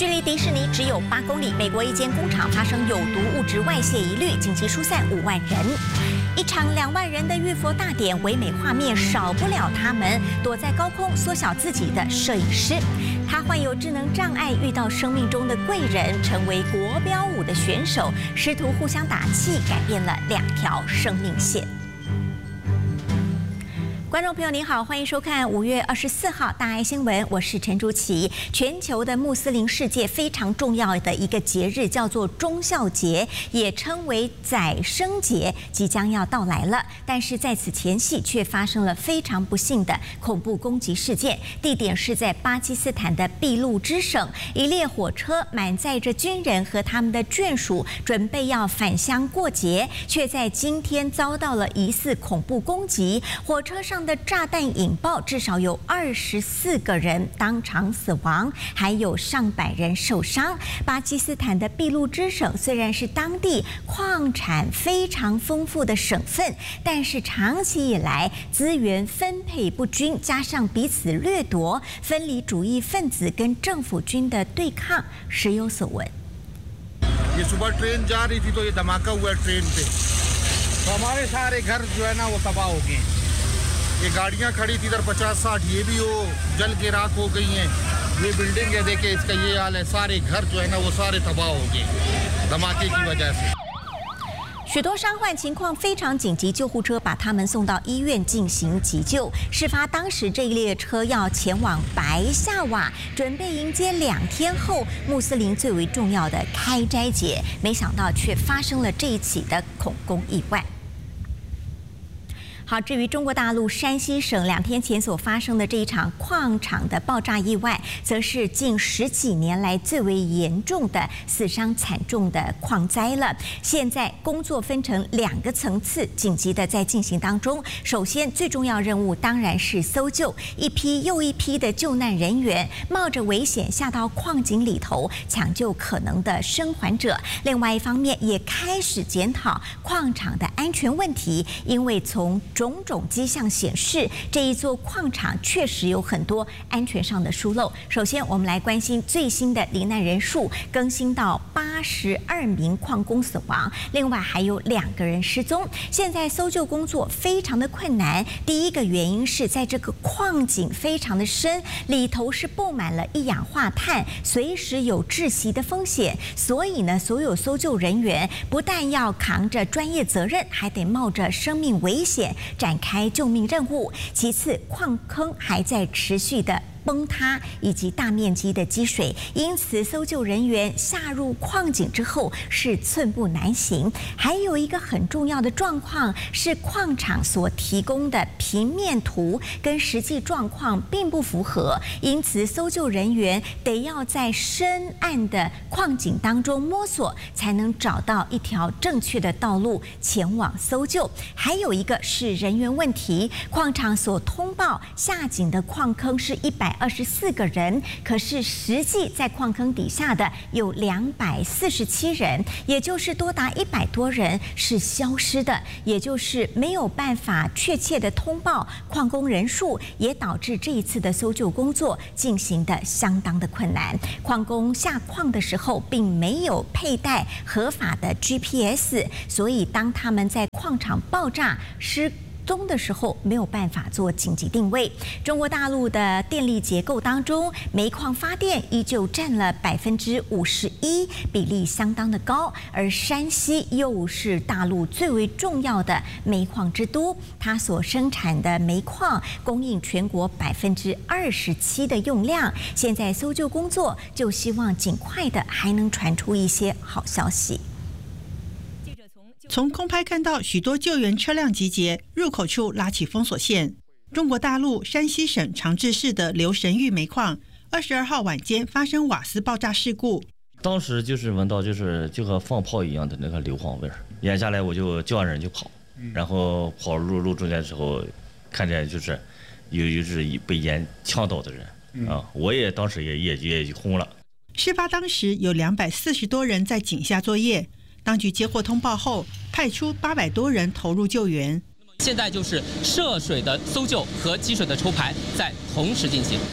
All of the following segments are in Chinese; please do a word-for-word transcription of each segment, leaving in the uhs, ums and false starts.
距离迪士尼只有八公里，美国一间工厂发生有毒物质外泄疑虑，紧急疏散五万人。一场两万人的浴佛大典，唯美画面少不了他们躲在高空缩小自己的摄影师。他患有智能障碍，遇到生命中的贵人，成为国标舞的选手，师徒互相打气，改变了两条生命线。观众朋友您好，欢迎收看五月二十四号大爱新闻，我是陈竹琪。全球的穆斯林世界非常重要的一个节日叫做忠孝节，也称为宰牲节，即将要到来了。但是在此前夕却发生了非常不幸的恐怖攻击事件，地点是在巴基斯坦的俾路支省，一列火车满载着军人和他们的眷属，准备要返乡过节，却在今天遭到了疑似恐怖攻击，火车上的炸弹引爆，至少有二十四个人当场死亡，还有上百人受伤。巴基斯坦的俾路支省虽然是当地矿产非常丰富的省份，但是长期以来资源分配不均，加上彼此掠夺，分离主义分子跟政府军的对抗时有所闻。 ये सुबह ट्रेन जा रही थी तो ये धमाका हुआ ट्रेन पे तो हमारे सारे घर जो है ना वो तबाह हो गए ये गाड़ियां खड़ी थी इधर पचास साठ ये भी वो जल के राख हो गई हैं ये बिल्डिंग है देखे इसका ये हाल है सारे घर जो है ना वो सारे तबाह हो गए धमाके की वजह से。 许多伤患情况非常紧急，救护车把他们送到医院进行急救。事发当时，这一列车要前往白夏瓦，准备迎接两天后穆斯林最为重要的开斋节，没想到却发生了这一起的恐攻意外。好，至于中国大陆山西省两天前所发生的这一场矿场的爆炸意外，则是近十几年来最为严重的死伤惨重的矿灾了。现在工作分成两个层次，紧急的在进行当中。首先，最重要任务当然是搜救，一批又一批的救难人员冒着危险下到矿井里头抢救可能的生还者。另外一方面，也开始检讨矿场的安全问题，因为从种种迹象显示，这一座矿场确实有很多安全上的疏漏。首先，我们来关心最新的罹难人数，更新到八十二名矿工死亡，另外还有两个人失踪。现在搜救工作非常的困难，第一个原因是在这个矿井非常的深，里头是布满了一氧化碳，随时有窒息的风险。所以呢，所有搜救人员不但要扛着专业责任，还得冒着生命危险展开救命任务。其次，矿坑还在持续的崩塌以及大面积的积水，因此搜救人员下入矿井之后是寸步难行。还有一个很重要的状况是，矿场所提供的平面图跟实际状况并不符合，因此搜救人员得要在深暗的矿井当中摸索，才能找到一条正确的道路前往搜救。还有一个是人员问题，矿场所通报下井的矿坑是一百二十四个人，可是实际在矿坑底下的有两百四十七人，也就是多达一百多人是消失的，也就是没有办法确切的通报矿工人数，也导致这一次的搜救工作进行的相当的困难。矿工下矿的时候并没有佩戴合法的 G P S， 所以当他们在矿场爆炸失踪的时候没有办法做紧急定位。中国大陆的电力结构当中，煤矿发电依旧占了百分之五十一，比例相当的高。而山西又是大陆最为重要的煤矿之都，它所生产的煤矿供应全国百分之二十七的用量。现在搜救工作就希望尽快的还能传出一些好消息。 从空拍看到许多救援车辆集结，入口处拉起封锁线。中国大陆山西省长治市的刘神峪煤矿，二十二号晚间发生瓦斯爆炸事故。 当时就是闻到就是就和放炮一样的那个硫磺味儿，眼下来我就叫人就跑，然后跑入路中间的时候，看见就是有就是被烟呛到的人啊，我也当时也也也就轰了。 事发当时有两百四十多人在井下作业。当局接获通报后，派出八百多人投入救援。 现在就是涉水的搜救和积水的抽排在同时进行。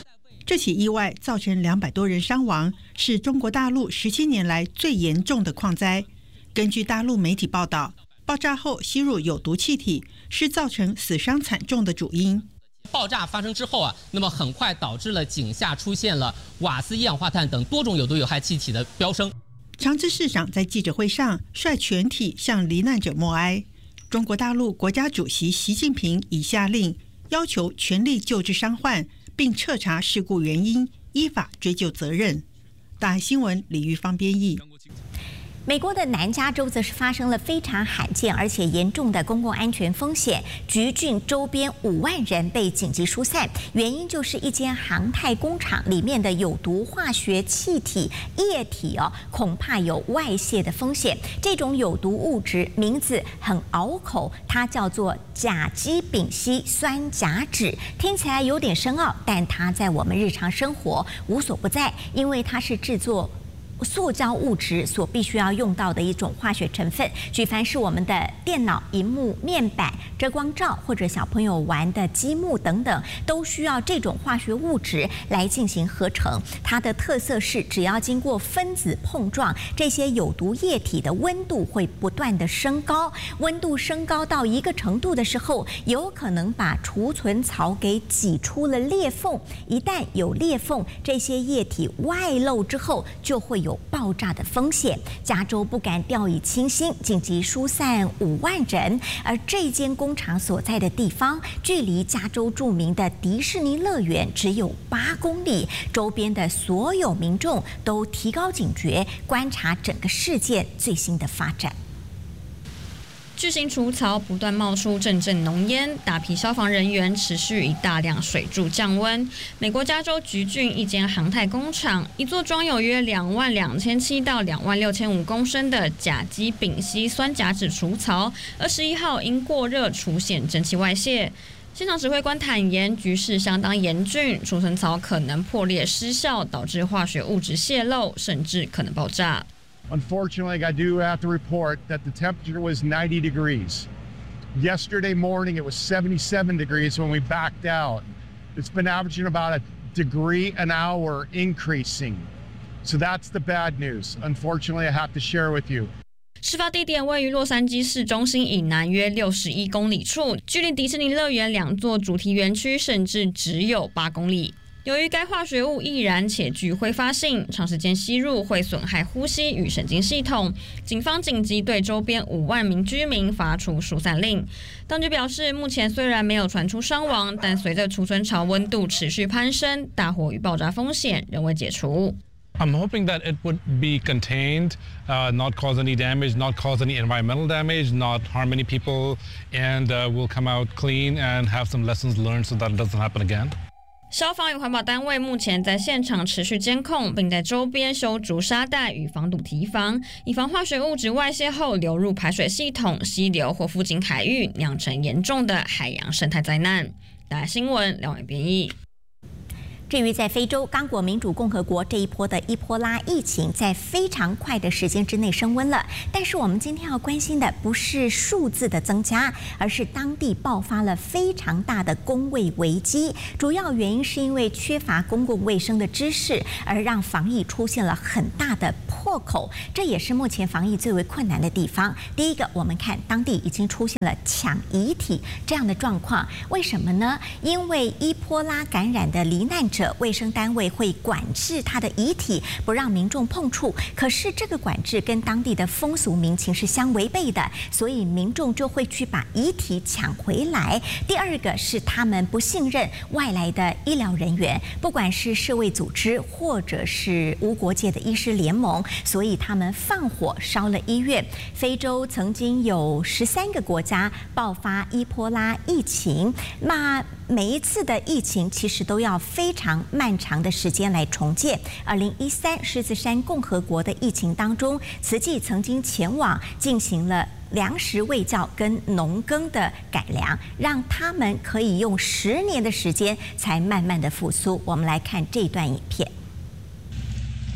这起意外造成两百多人伤亡，是中国大陆十七年来最严重的矿灾。根据大陆媒体报道，爆炸后吸入有毒气体是造成死伤惨重的主因。 爆炸发生之后啊，那么很快导致了井下出现了瓦斯、一氧化碳等多种有毒有害气体的飙升。 长治市长在记者会上率全体向罹难者默哀。中国大陆国家主席习近平已下令，要求全力救治伤患，并彻查事故原因，依法追究责任。大爱新闻李玉芳编译。 美国的南加州则是发生了非常罕见而且严重的公共安全风险，橘郡周边五万人被紧急疏散，原因就是一间航太工厂里面的有毒化学气体液体哦，恐怕有外泄的风险。这种有毒物质名字很拗口，它叫做甲基丙烯酸甲酯，听起来有点深奥，但它在我们日常生活无所不在，因为它是制作塑胶物质所必须要用到的一种化学成分，举凡是我们的电脑荧幕、面板、遮光罩或者小朋友玩的积木等等，都需要这种化学物质来进行合成。它的特色是，只要经过分子碰撞，这些有毒液体的温度会不断的升高，温度升高到一个程度的时候，有可能把储存槽给挤出了裂缝。一旦有裂缝，这些液体外漏之后，就会有有爆炸的风险。加州不敢掉以轻心，紧急疏散五万人。而这间工厂所在的地方，距离加州著名的迪士尼乐园只有八公里。周边的所有民众都提高警觉，观察整个事件最新的发展。 巨型除槽不断冒出阵阵浓烟，大批消防人员持续以大量水柱降温。美国加州橘郡一间航太工厂，一座装有约两万两千七到两万六千五公升的甲基丙烯酸甲酯除槽，二十一号因过热出现蒸汽外泄。现场指挥官坦言，局势相当严峻，储存槽可能破裂失效，导致化学物质泄漏，甚至可能爆炸。 Unfortunately, I do have to report that the temperature was ninety degrees. Yesterday morning, it was seventy-seven degrees when we backed out. It's been averaging about a degree an hour increasing. So that's the bad news. Unfortunately, I have to share with you. 事发地点位于洛杉矶市中心以南约六十一公里处，距离迪士尼乐园两座主题园区甚至只有八公里。由于该化学物易燃且具挥发性，长时间吸入会损害呼吸与神经系统。警方紧急对周边五万名居民发出疏散令。当局表示，目前虽然没有传出伤亡，但随着储存槽温度持续攀升，大火与爆炸风险仍未解除。 I'm hoping that it would be contained, uh, not cause any damage, not cause any environmental damage, not harm any people, and uh, we'll come out clean and have some lessons learned so that it doesn't happen again. 消防与环保单位目前在现场持续监控，并在周边修筑沙袋与防堵堤防，以防化学物质外泄后流入排水系统、溪流或附近海域，酿成严重的海洋生态灾难。大家新闻梁伟编译。 至于在非洲刚果民主共和国这一波的伊波拉疫情，在非常快的时间之内升温了。但是我们今天要关心的不是数字的增加，而是当地爆发了非常大的公卫危机。主要原因是因为缺乏公共卫生的知识，而让防疫出现了很大的破口。这也是目前防疫最为困难的地方。第一个，我们看当地已经出现了抢遗体这样的状况，为什么呢？因为伊波拉感染的罹难者，卫生单位会管制他的遗体，不让民众碰触。可是这个管制跟当地的风俗民情是相违背的，所以民众就会去把遗体抢回来。第二个是他们不信任外来的医疗人员，不管是世卫组织或者是无国界的医师联盟，所以他们放火烧了医院。非洲曾经有十三个国家爆发伊波拉疫情，那每一次的疫情其实都要非常漫长的时间来重建。二零一三狮子山共和国的疫情当中，慈济曾经前往进行了粮食卫教跟农耕的改良，让他们可以用十年的时间才慢慢的复苏。我们来看这段影片。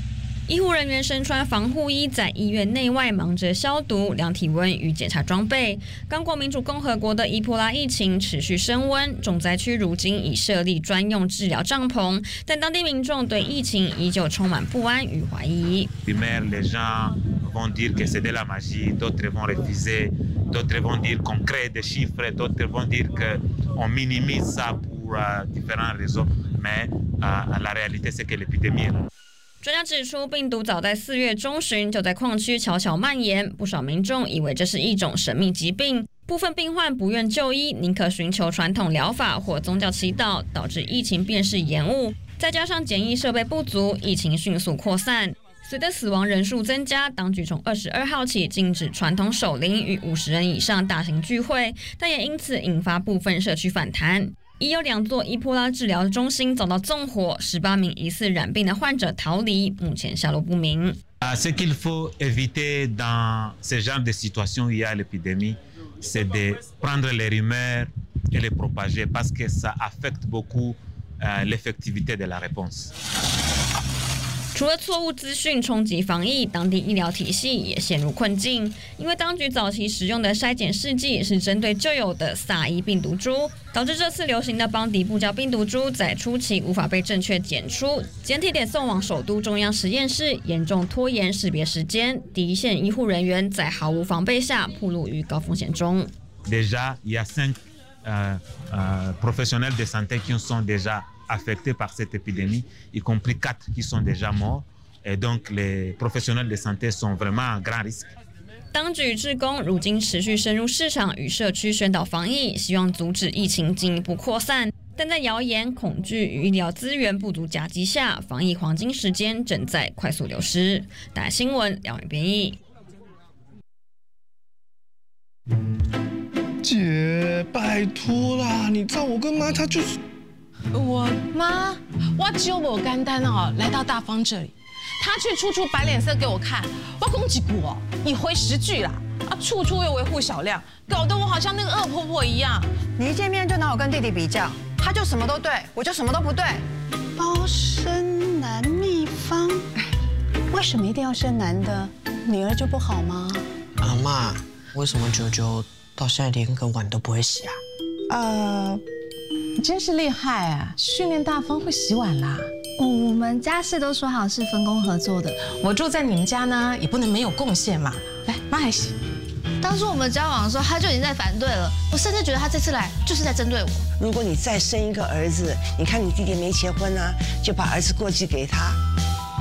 医护人员身穿防护衣，在医院内外忙着消毒、量体温与检查装备。刚果民主共和国的伊波拉疫情持续升温，重灾区如今已设立专用治疗帐篷，但当地民众对疫情依旧充满不安与怀疑。 Les gens vont dire que c'est de la magie, d'autres vont refuser, d'autres vont dire qu'on crée des chiffres, d'autres vont dire qu'on minimise ça pour uh, différentes raisons, mais uh, la réalité c'est que l'épidémie est là. 专家指出，病毒早在四月中旬就在矿区悄悄蔓延，不少民众以为这是一种神秘疾病，部分病患不愿就医，宁可寻求传统疗法或宗教祈祷，导致疫情辨识延误。再加上检疫设备不足，疫情迅速扩散。随着死亡人数增加，当局从二十二号起禁止传统守灵与五十人以上大型聚会，但也因此引发部分社区反弹。已有两座伊波拉治疗中心遭到纵火，十八名疑似染病的患者逃离，目前下落不明。 Ce qu'il faut éviter dans ce genre de situation où il y a l'épidémie, c'est de prendre les rumeurs et les propager parce que ça affecte beaucoup euh, l'effectivité de la réponse. 除了错误资讯冲击防疫，当地医疗体系也陷入困境。因为当局早期使用的筛检试剂是针对旧有的萨伊病毒株，导致这次流行的邦迪布胶病毒株在初期无法被正确检出，检体得送往首都中央实验室，严重拖延识别时间。第一线医护人员在毫无防备下暴露于高风险中。 Déjà, il y a cinq euh, euh, professionnels de santé qui sont déjà affectés par cette épidémie, y compris quatre qui sont déjà morts. Et donc, les professionnels de santé sont vraiment à grand risque. 当局志工如今持续深入市场与社区宣导防疫，希望阻止疫情进一步扩散。但在谣言、恐惧与医疗资源不足夹击下，防疫黄金时间正在快速流失。大新闻梁伟编译。 姐，拜托啦，你知道我跟妈她就是。 我妈，我只有我干单哦，来到大方这里，她却处处摆脸色给我看，我讲几句哦，一回十句啦，啊，处处又维护小亮，搞得我好像那个恶婆婆一样。 你一见面就拿我跟弟弟比较，他就什么都对，我就什么都不对。包生男秘方，为什么一定要生男的？女儿就不好吗？ 阿嬷，为什么九九到现在连个碗都不会洗啊？ 呃。 你真是厉害啊！训练大方会洗碗啦。 哦，我们家事都说好是分工合作的。 我住在你们家呢，也不能没有贡献嘛。来，妈来洗。 当初我们交往的时候，他就已经在反对了。我甚至觉得他这次来就是在针对我。 如果你再生一个儿子，你看你弟弟没结婚啊，就把儿子过继给他。